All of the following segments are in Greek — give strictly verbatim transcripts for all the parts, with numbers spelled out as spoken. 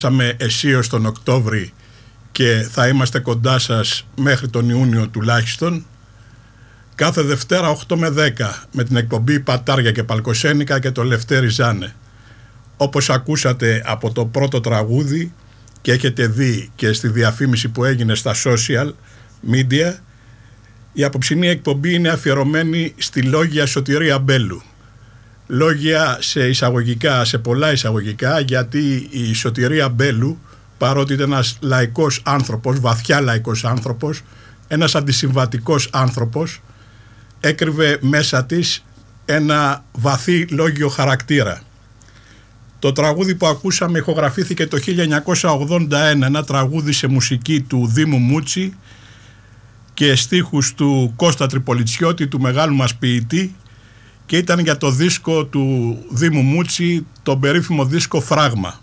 Φτάσαμε αισίως τον Οκτώβρη και θα είμαστε κοντά σας μέχρι τον Ιούνιο τουλάχιστον. Κάθε Δευτέρα οκτώ με δέκα με την εκπομπή Πατάρια και Παλκοσένικα και το Λευτέρη Ζάνε. Όπως ακούσατε από το πρώτο τραγούδι και έχετε δει και στη διαφήμιση που έγινε στα social media, η απόψινή εκπομπή είναι αφιερωμένη στη λόγια Σωτηρία Μπέλου. Λόγια σε εισαγωγικά, σε πολλά εισαγωγικά, γιατί η Σωτηρία Μπέλου, παρότι ήταν ένας λαϊκός άνθρωπος, βαθιά λαϊκός άνθρωπος, ένας αντισυμβατικός άνθρωπος, έκρυβε μέσα της ένα βαθύ λόγιο χαρακτήρα. Το τραγούδι που ακούσαμε ηχογραφήθηκε το χίλια εννιακόσια ογδόντα ένα, ένα τραγούδι σε μουσική του Δήμου Μούτσι και στίχους του Κώστα Τριπολιτσιώτη, του μεγάλου μας ποιητή, και ήταν για το δίσκο του Δήμου Μούτσι, τον περίφημο δίσκο Φράγμα.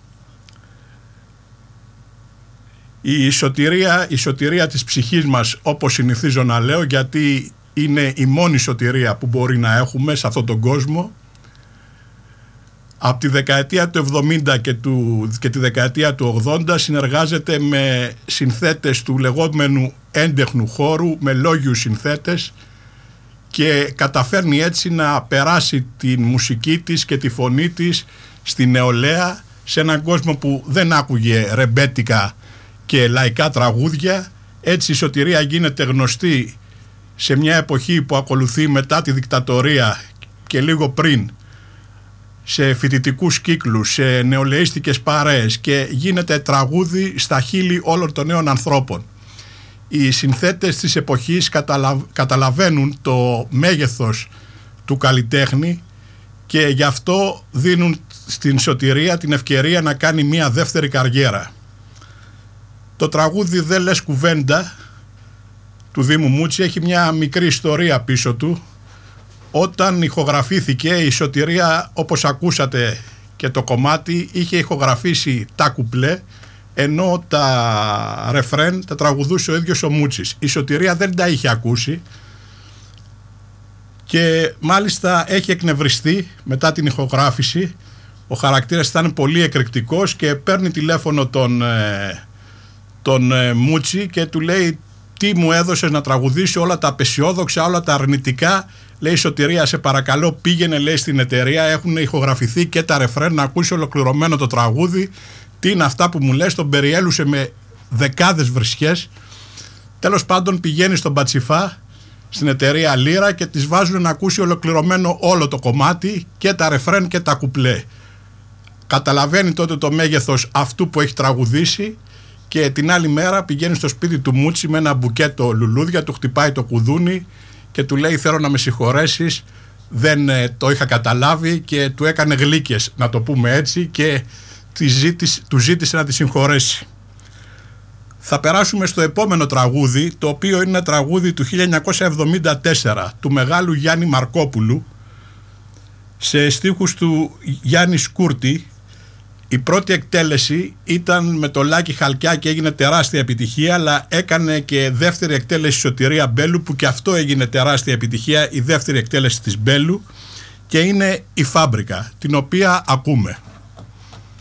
Η σωτηρία, η σωτηρία της ψυχής μας, όπως συνηθίζω να λέω, γιατί είναι η μόνη σωτηρία που μπορεί να έχουμε σε αυτόν τον κόσμο, από τη δεκαετία του εβδομήντα και, του, και τη δεκαετία του ογδόντα συνεργάζεται με συνθέτες του λεγόμενου έντεχνου χώρου, με λόγιους συνθέτες, και καταφέρνει έτσι να περάσει τη μουσική της και τη φωνή της στη νεολαία, σε έναν κόσμο που δεν άκουγε ρεμπέτικα και λαϊκά τραγούδια. Έτσι η σωτηρία γίνεται γνωστή σε μια εποχή που ακολουθεί μετά τη δικτατορία και λίγο πριν, σε φοιτητικούς κύκλους, σε νεολαίστικες παρέες, και γίνεται τραγούδι στα χείλη όλων των νέων ανθρώπων. Οι συνθέτες της εποχής καταλαβ... καταλαβαίνουν το μέγεθος του καλλιτέχνη και γι' αυτό δίνουν στην σωτηρία την ευκαιρία να κάνει μια δεύτερη καριέρα. Το τραγούδι «Δεν λες κουβέντα» του Δήμου Μούτσι έχει μια μικρή ιστορία πίσω του. Όταν ηχογραφήθηκε, η σωτηρία, όπως ακούσατε και το κομμάτι, είχε ηχογραφήσει τα κουπλέ, ενώ τα ρεφρέν τα τραγουδούσε ο ίδιος ο Μούτσης. Η σωτηρία δεν τα είχε ακούσει και μάλιστα έχει εκνευριστεί μετά την ηχογράφηση. Ο χαρακτήρας ήταν πολύ εκρηκτικός και παίρνει τηλέφωνο τον, τον Μούτσι και του λέει: «Τι μου έδωσες να τραγουδήσω, όλα τα απεσιόδοξα, όλα τα αρνητικά?» Λέει: «Σωτηρία, σε παρακαλώ, πήγαινε, λέει, στην εταιρεία, έχουν ηχογραφηθεί και τα ρεφρέν, να ακούσει ολοκληρωμένο το τραγούδι. Τι είναι αυτά που μου λες?» Τον περιέλουσε με δεκάδες βρισιές. Τέλος πάντων πηγαίνει στον Πατσιφά, στην εταιρεία Λύρα, και τις βάζουν να ακούσει ολοκληρωμένο όλο το κομμάτι, και τα ρεφρέν και τα κουπλέ. Καταλαβαίνει τότε το μέγεθος αυτού που έχει τραγουδήσει και την άλλη μέρα πηγαίνει στο σπίτι του Μούτσι με ένα μπουκέτο λουλούδια, του χτυπάει το κουδούνι και του λέει: «Θέλω να με συγχωρέσεις, δεν ε, το είχα καταλάβει», και του έκανε γλύκες, να το πούμε έτσι, και ζήτησε, του ζήτησε να τη συγχωρέσει. Θα περάσουμε στο επόμενο τραγούδι, το οποίο είναι ένα τραγούδι του χίλια εννιακόσια εβδομήντα τέσσερα του μεγάλου Γιάννη Μαρκόπουλου, σε στίχους του Γιάννη Σκούρτη. Η πρώτη εκτέλεση ήταν με το Λάκη Χαλκιά και έγινε τεράστια επιτυχία, αλλά έκανε και δεύτερη εκτέλεση Σωτηρία Μπέλου, που και αυτό έγινε τεράστια επιτυχία, η δεύτερη εκτέλεση της Μπέλου, και είναι η Φάμπρικα, την οποία ακούμε.